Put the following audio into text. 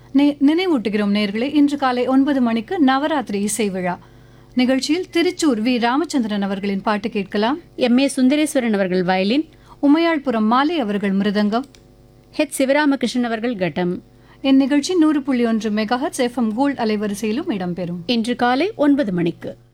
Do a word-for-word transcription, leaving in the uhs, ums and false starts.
நி- நினைவூட்டுகிறோம் நேயர்களே, இன்று காலை ஒன்பது மணிக்கு நவராத்திரி இசை விழா நிகழ்ச்சியில் திருச்சூர் வி ராமச்சந்திரன் அவர்களின் பாட்டு கேட்கலாம். எம் ஏ சுந்தரேஸ்வரன் அவர்கள் வயலின், உமையாள்புரம் மாலை அவர்கள் மிருதங்கம், ஹெச் சிவராமகிருஷ்ணன் அவர்கள் கட்டம். இந்நிகழ்ச்சி நூறு புள்ளி ஒன்று மெகாஹெட்ஸ் எஃப் எம் கோல்ட் அலைவரிசையிலும் இடம்பெறும். இன்று காலை ஒன்பது மணிக்கு